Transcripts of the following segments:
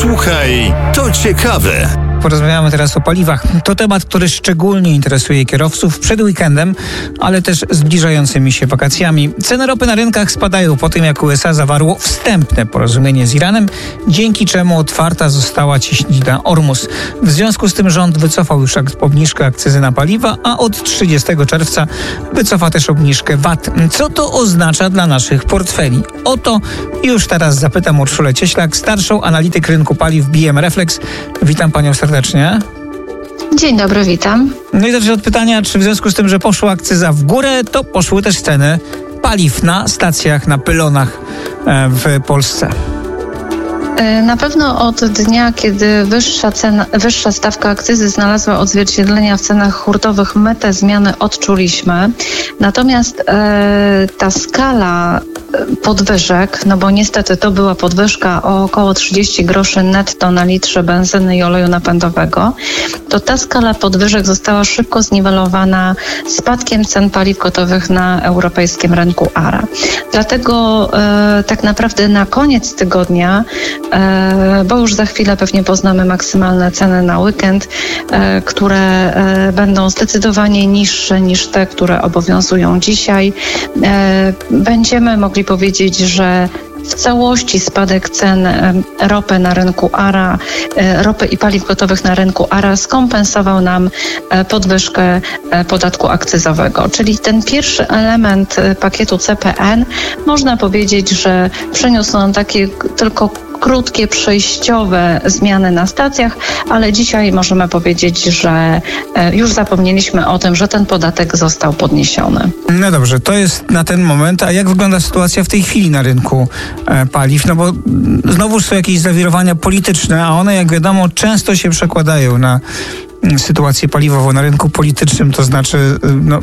Słuchaj, to ciekawe. Porozmawiamy teraz o paliwach. To temat, który szczególnie interesuje kierowców przed weekendem, ale też zbliżającymi się wakacjami. Ceny ropy na rynkach spadają po tym, jak USA zawarło wstępne porozumienie z Iranem, dzięki czemu otwarta została cieśnina Ormus. W związku z tym rząd wycofał już obniżkę akcyzy na paliwa, a od 30 czerwca wycofa też obniżkę VAT. Co to oznacza dla naszych portfeli? O to już teraz zapytam Urszulę Cieślak, starszą analityk rynku paliw BM Reflex. Witam panią serdecznie. Dzień dobry, witam. No i zacznę od pytania, czy w związku z tym, że poszła akcyza w górę, to poszły też ceny paliw na stacjach, na pylonach w Polsce? Na pewno od dnia, kiedy wyższa stawka akcyzy znalazła odzwierciedlenia w cenach hurtowych, my te zmiany odczuliśmy. Natomiast ta skala podwyżek, no bo niestety to była podwyżka o około 30 groszy netto na litrze benzyny i oleju napędowego, to ta skala podwyżek została szybko zniwelowana spadkiem cen paliw gotowych na europejskim rynku ARA. Dlatego tak naprawdę na koniec tygodnia, bo już za chwilę pewnie poznamy maksymalne ceny na weekend, które będą zdecydowanie niższe niż te, które obowiązują dzisiaj, będziemy mogli powiedzieć, że w całości spadek cen ropy na rynku ARA, ropy i paliw gotowych na rynku ARA skompensował nam podwyżkę podatku akcyzowego. Czyli ten pierwszy element pakietu CPN, można powiedzieć, że przyniósł nam takie tylko krótkie, przejściowe zmiany na stacjach, ale dzisiaj możemy powiedzieć, że już zapomnieliśmy o tym, że ten podatek został podniesiony. No dobrze, to jest na ten moment. A jak wygląda sytuacja w tej chwili na rynku paliw? No bo znowu są jakieś zawirowania polityczne, a one, jak wiadomo, często się przekładają na sytuację paliwową na rynku politycznym, to znaczy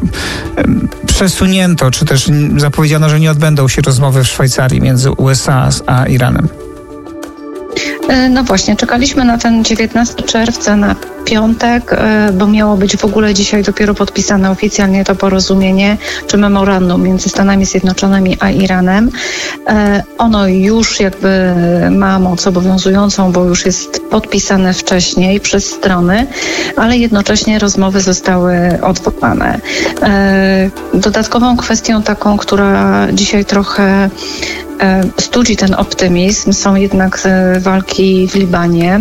przesunięto, czy też zapowiedziano, że nie odbędą się rozmowy w Szwajcarii między USA a Iranem. No właśnie, czekaliśmy na ten 19 czerwca, na piątek, bo miało być w ogóle dzisiaj dopiero podpisane oficjalnie to porozumienie, czy memorandum między Stanami Zjednoczonymi a Iranem. Ono już jakby ma moc obowiązującą, bo już jest podpisane wcześniej przez strony, ale jednocześnie rozmowy zostały odwołane. Dodatkową kwestią taką, która dzisiaj trochę studzi ten optymizm, są jednak walki w Libanie,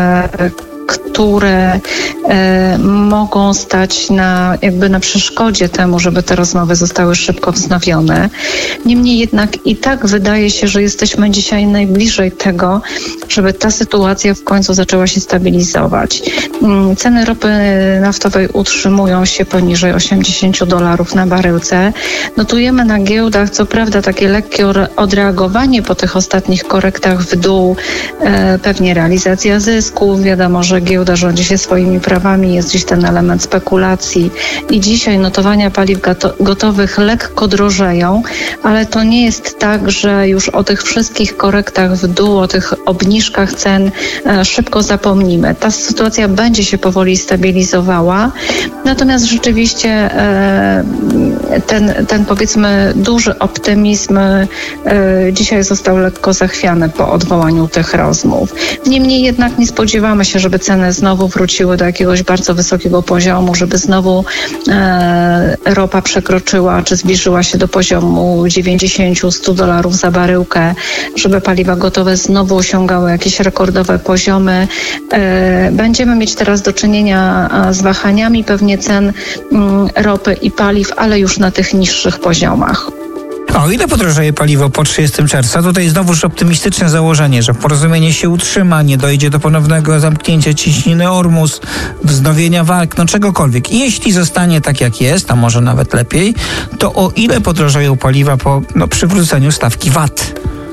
które mogą stać na przeszkodzie temu, żeby te rozmowy zostały szybko wznowione. Niemniej jednak i tak wydaje się, że jesteśmy dzisiaj najbliżej tego, żeby ta sytuacja w końcu zaczęła się stabilizować. Ceny ropy naftowej utrzymują się poniżej $80 na baryłce. Notujemy na giełdach, co prawda, takie lekkie odreagowanie po tych ostatnich korektach w dół, pewnie realizacja zysków. Wiadomo, że giełda rządzi się swoimi prawami, jest gdzieś ten element spekulacji i dzisiaj notowania paliw gotowych lekko drożeją, ale to nie jest tak, że już o tych wszystkich korektach w dół, o tych obniżkach cen szybko zapomnimy. Ta sytuacja będzie się powoli stabilizowała, natomiast rzeczywiście ten powiedzmy duży optymizm dzisiaj został lekko zachwiany po odwołaniu tych rozmów. Niemniej jednak nie spodziewamy się, żeby ceny znowu wróciły do jakiegoś bardzo wysokiego poziomu, żeby znowu ropa przekroczyła czy zbliżyła się do poziomu $90-100 za baryłkę, żeby paliwa gotowe znowu osiągały jakieś rekordowe poziomy. Będziemy mieć teraz do czynienia z wahaniami pewnie cen ropy i paliw, ale już na tych niższych poziomach. O ile podrożeje paliwo po 30 czerwca? Tutaj znowuż optymistyczne założenie, że porozumienie się utrzyma, nie dojdzie do ponownego zamknięcia cieśniny Ormus, wznowienia walk, czegokolwiek. I jeśli zostanie tak jak jest, a może nawet lepiej, to o ile podrożeją paliwa po przywróceniu stawki VAT?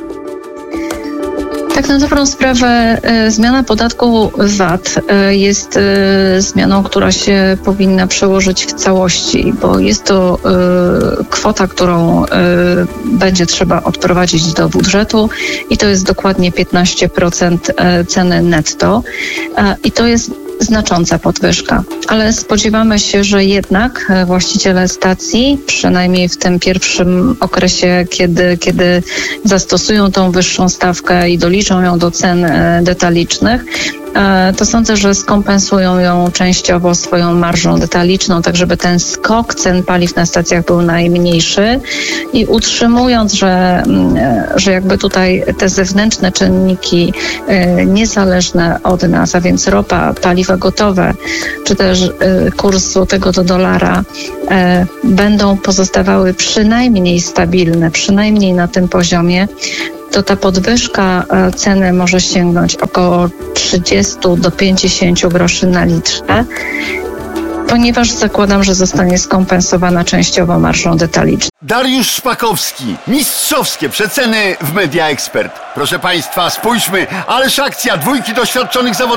Tak na dobrą sprawę zmiana podatku VAT jest zmianą, która się powinna przełożyć w całości, bo jest to kwota, którą będzie trzeba odprowadzić do budżetu i to jest dokładnie 15% ceny netto. I to jest znacząca podwyżka. Ale spodziewamy się, że jednak właściciele stacji, przynajmniej w tym pierwszym okresie, kiedy zastosują tą wyższą stawkę i doliczą ją do cen detalicznych, to sądzę, że skompensują ją częściowo swoją marżą detaliczną, tak żeby ten skok cen paliw na stacjach był najmniejszy i utrzymując, że jakby tutaj te zewnętrzne czynniki niezależne od nas, a więc ropa, paliwa gotowe, czy też kurs złotego do dolara będą pozostawały przynajmniej stabilne, przynajmniej na tym poziomie, to ta podwyżka ceny może sięgnąć około 30 do 50 groszy na litrze, ponieważ zakładam, że zostanie skompensowana częściowo marżą detaliczną. Dariusz Szpakowski. Mistrzowskie przeceny w Media Expert. Proszę Państwa, spójrzmy, ależ akcja, dwójki doświadczonych zawodników.